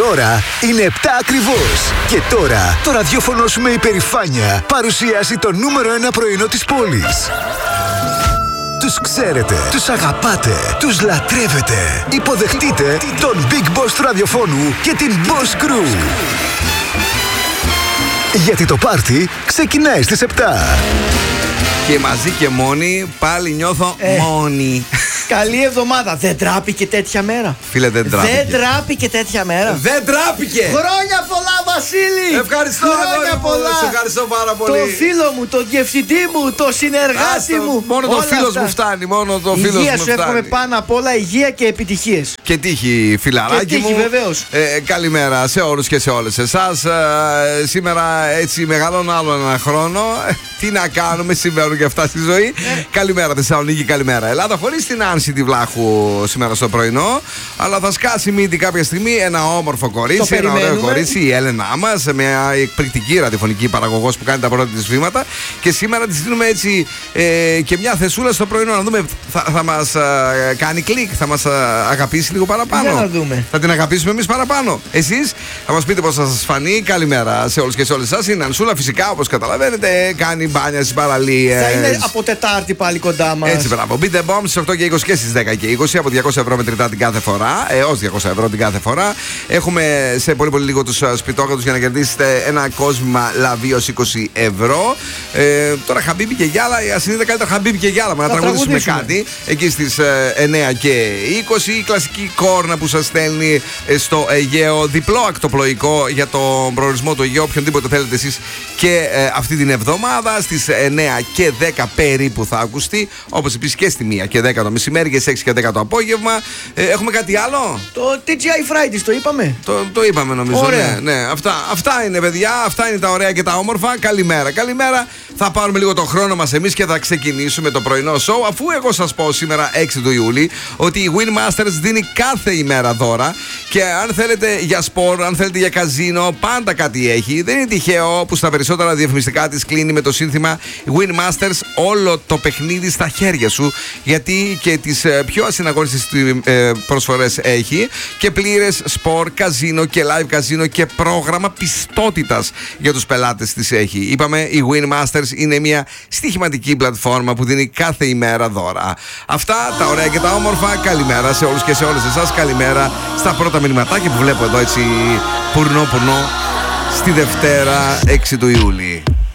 ώρα είναι 7 ακριβώς. Και τώρα το ραδιόφωνο σου με υπερηφάνεια παρουσιάζει το νούμερο 1 πρωινό της πόλης. Τους ξέρετε, τους αγαπάτε, τους λατρεύετε. Υποδεχτείτε τον Big Boss του ραδιοφώνου και την Boss Crew. Γιατί το πάρτι ξεκινάει στις 7. Και μαζί και μόνοι πάλι νιώθω μόνη. Καλή εβδομάδα. Δεν τράπηκε τέτοια μέρα. Φίλε, δεν τράπηκε. Δεν τράπηκε τέτοια μέρα. Δεν τράπηκε. Χρόνια πολλά, Βασίλη. Ευχαριστώ, χρόνια πολλά. Σε ευχαριστώ πάρα πολύ. Το φίλο μου, τον διευθυντή μου, το συνεργάτη μου. Μόνο το φίλος μου φτάνει. Μόνο το φίλος μου υγεία φτάνει. σου εύχομαι πάνω απ' όλα, υγεία και επιτυχίες. Και τύχη, φιλαράκι και τύχη, μου. βεβαίως. Καλημέρα σε όλους και σε όλες εσάς. Σήμερα έτσι μεγαλώνω άλλο ένα χρόνο. Τι να κάνουμε, συμβαίνουν και αυτά στη ζωή. Καλημέρα Θεσσαλονίκη, καλημέρα Ελλάδα. Χωρίς την Άνση τη Βλάχου σήμερα στο πρωινό. Αλλά θα σκάσει μύτη κάποια στιγμή ένα όμορφο κορίτσι, ένα ωραίο κορίτσι, η Έλενά μας, μια εκπληκτική ραδιοφωνική παραγωγός που κάνει τα πρώτα της βήματα. Και σήμερα της δίνουμε έτσι και μια θεσούλα στο πρωινό. Να δούμε, θα μας κάνει κλικ, θα μας αγαπήσει λίγο παραπάνω. Για να δούμε. Θα την αγαπήσουμε εμείς παραπάνω. Εσείς θα μας πείτε πώς θα σας φανεί. Καλημέρα σε όλους και σε όλες εσάς. Η Νανσούλα φυσικά, όπως καταλαβαίνετε, κάνει μπάνια στις παραλίες. Θα είναι από Τετάρτη πάλι κοντά μας. Έτσι, μπράβο. Beat the Bomb στις 8 και 20 και στις 10 και 20 από 200 ευρώ μετρητά την κάθε φορά. Έως 200 ευρώ την κάθε φορά. Έχουμε σε πολύ πολύ λίγο τους σπιτόκατους για να κερδίσετε ένα κόσμημα λαβίος 20 ευρώ. Τώρα Χαμπίμπι και Γιάλα, ας είναι καλύτερα Χαμπίμπι και Γιάλα, να τραγουδήσουμε κάτι. Εκεί στις 9 και 20 η κλασική κόρνα που σας στέλνει στο Αιγαίο. Διπλό ακτοπλοϊκό για τον προορισμό του Αιγαίου, οποιονδήποτε θέλετε εσείς και αυτή την εβδομάδα. Στις 9 και 10 περίπου θα ακουστεί. Όπως επίσης και στη 1 και 10 το μεσημέρι και στις 6 και 10 το απόγευμα. Έχουμε κάτι άλλο? Το TGI Fridays το είπαμε. Το είπαμε νομίζω. Ωραία. Ναι. Αυτά είναι παιδιά. Αυτά είναι τα ωραία και τα όμορφα. Καλημέρα. Καλημέρα. Θα πάρουμε λίγο τον χρόνο μας εμείς και θα ξεκινήσουμε το πρωινό show. Αφού εγώ σας πω σήμερα 6 του Ιούλη ότι η Win Masters δίνει κάθε ημέρα δώρα. Και αν θέλετε για σπορ, αν θέλετε για καζίνο, πάντα κάτι έχει. Δεν είναι τυχαίο που στα περισσότερα διαφημιστικά της κλείνει με το σύνθημα Win Masters, όλο το παιχνίδι στα χέρια σου. Γιατί και τις πιο ασυναγώνιστες προσφορές έχει και πλήρες σπορ, καζίνο και live καζίνο και πρόγραμμα πιστότητας για τους πελάτες της έχει. Είπαμε, η Win Masters είναι μια στοιχηματική πλατφόρμα που δίνει κάθε ημέρα δώρα. Αυτά τα ωραία και τα όμορφα. Καλημέρα σε όλους και σε όλες εσάς. Καλημέρα στα πρώτα μηνυματάκια που βλέπω εδώ έτσι πουρνό στη Δευτέρα 6 του Ιούλη.